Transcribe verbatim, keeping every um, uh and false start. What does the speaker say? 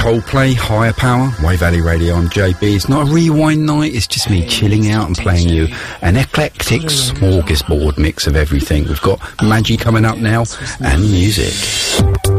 Coldplay, Higher Power, Wave Valley Radio. I'm J B. It's not a rewind night, it's just me chilling out and playing you an eclectic smorgasbord mix of everything. We've got Maggie coming up now and music.